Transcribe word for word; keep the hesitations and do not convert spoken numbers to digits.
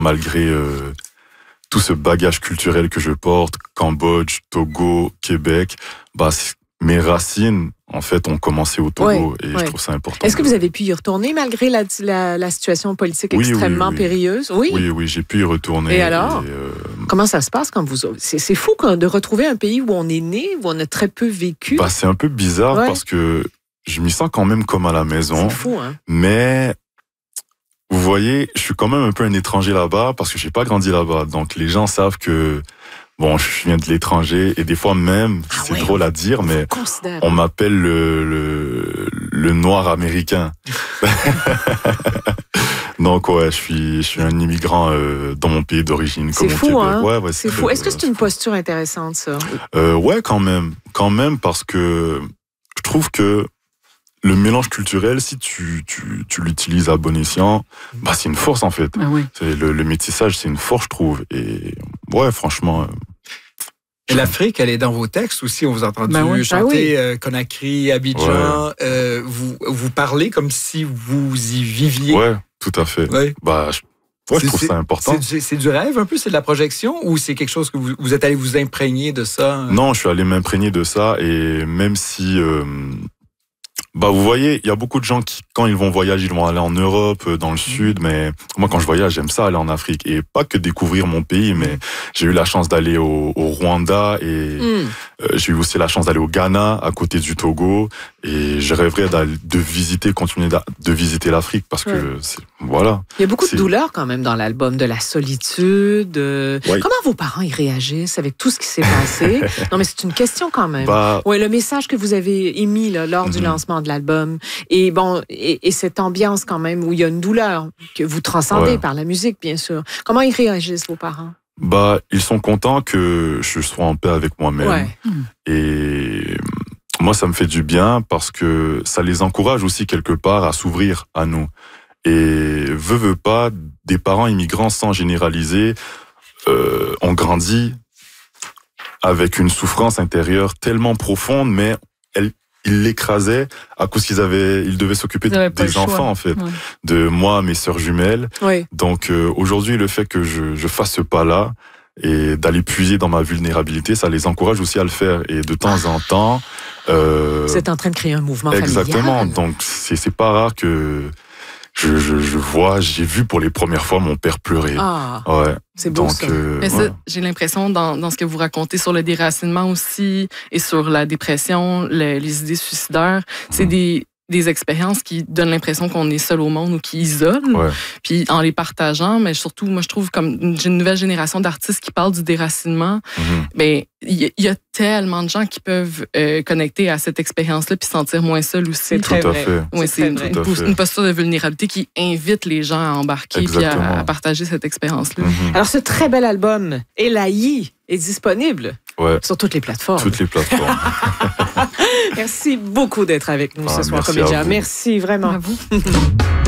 malgré euh, tout ce bagage culturel que je porte, Cambodge, Togo, Québec, bah, mes racines, en fait, ont commencé au Togo ouais, et ouais. je trouve ça important. Est-ce que vous avez pu y retourner malgré la, la, la situation politique oui, extrêmement oui, oui. périlleuse? Oui, oui, oui, j'ai pu y retourner. Et alors? Et euh... Comment ça se passe quand vous... C'est, c'est fou quand, de retrouver un pays où on est né, où on a très peu vécu. Bah, c'est un peu bizarre ouais. parce que je m'y sens quand même comme à la maison. C'est fou, hein? Mais... Vous voyez, je suis quand même un peu un étranger là-bas parce que j'ai pas grandi là-bas. Donc les gens savent que bon, je viens de l'étranger et des fois même, ah c'est ouais, drôle à dire, mais on m'appelle le, le le noir américain. Donc ouais, je suis je suis un immigrant euh, dans mon pays d'origine comme c'est au fou, Québec. Hein? Ouais, ouais, c'est, c'est fou. Est-ce que c'est une posture intéressante ça? euh, Ouais, quand même, quand même parce que je trouve que le mélange culturel, si tu, tu, tu l'utilises à bon escient, bah c'est une force en fait. Ah oui. C'est le, le métissage, c'est une force, je trouve. Et ouais, franchement. Et l'Afrique, elle est dans vos textes aussi. On vous a entendu ben oui. chanter ah oui. euh, Conakry, Abidjan. Ouais. Euh, vous, vous parlez comme si vous y viviez. Ouais, tout à fait. Ouais. Bah, je, ouais, je trouve ça important. C'est, c'est du rêve un peu, c'est de la projection ou c'est quelque chose que vous, vous êtes allé vous imprégner de ça? Non, je suis allé m'imprégner de ça et même si. Euh, Bah, vous voyez, il y a beaucoup de gens qui, quand ils vont voyager, ils vont aller en Europe, dans le sud, mais moi, quand je voyage, j'aime ça aller en Afrique. Et pas que découvrir mon pays, mais j'ai eu la chance d'aller au, au Rwanda et mm. euh, j'ai eu aussi la chance d'aller au Ghana, à côté du Togo. Et je rêverais de visiter, continuer de visiter l'Afrique parce que, ouais. c'est, voilà. Il y a beaucoup c'est... de douleur quand même dans l'album, de la solitude. Ouais. Comment vos parents y réagissent avec tout ce qui s'est passé? Non, mais c'est une question quand même. Bah... Ouais, le message que vous avez émis là, lors mm-hmm. du lancement de l'album et bon et, et cette ambiance quand même où il y a une douleur que vous transcendez ouais. par la musique bien sûr. Comment ils réagissent vos parents? Bah ils sont contents que je sois en paix avec moi-même ouais. et moi ça me fait du bien parce que ça les encourage aussi quelque part à s'ouvrir à nous et veut veut pas des parents immigrants sans généraliser euh, ont grandi avec une souffrance intérieure tellement profonde mais elle ils l'écrasaient à cause qu'ils avaient, ils devaient s'occuper de, des enfants en fait, ouais. de moi, mes sœurs jumelles. Oui. Donc euh, aujourd'hui, le fait que je, je fasse ce pas-là et d'aller puiser dans ma vulnérabilité, ça les encourage aussi à le faire. Et de temps en temps, euh, vous êtes en train de créer un mouvement exactement. familial. Donc c'est c'est pas rare que je, je, je vois, j'ai vu pour les premières fois mon père pleurer. Ah, ouais. C'est beau. Donc, ça. Euh, Mais ça, ouais. j'ai l'impression dans, dans ce que vous racontez sur le déracinement aussi et sur la dépression, le, les idées suicidaires, c'est mmh. des, des expériences qui donnent l'impression qu'on est seul au monde ou qui isolent. Ouais. Puis en les partageant, mais surtout, moi je trouve comme une, une nouvelle génération d'artistes qui parlent du déracinement, mmh. ben il y, y a tellement de gens qui peuvent euh, connecter à cette expérience-là puis se sentir moins seuls aussi. C'est très tout à vrai. fait. Ouais, c'est une, tout une, une posture de vulnérabilité qui invite les gens à embarquer puis à, à partager cette expérience-là. Mm-hmm. Alors, ce très bel album, Elahi, est disponible ouais. sur toutes les plateformes. Toutes les plateformes. Merci beaucoup d'être avec nous ah, ce soir, merci Comédia. Merci, vraiment. À vous.